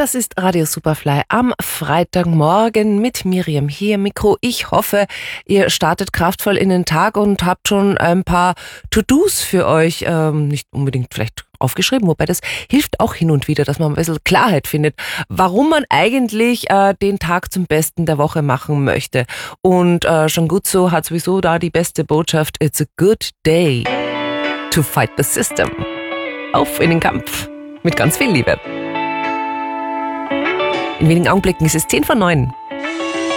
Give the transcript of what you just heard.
Das ist Radio Superfly am Freitagmorgen mit Miriam hier im Mikro. Ich hoffe, ihr startet kraftvoll in den Tag und habt schon ein paar To-Dos für euch, nicht unbedingt vielleicht aufgeschrieben, wobei das hilft auch hin und wieder, dass man ein bisschen Klarheit findet, warum man eigentlich den Tag zum Besten der Woche machen möchte. Und schon gut so hat sowieso da die beste Botschaft: It's a good day to fight the system. Auf in den Kampf mit ganz viel Liebe. In wenigen Augenblicken ist es 8:50.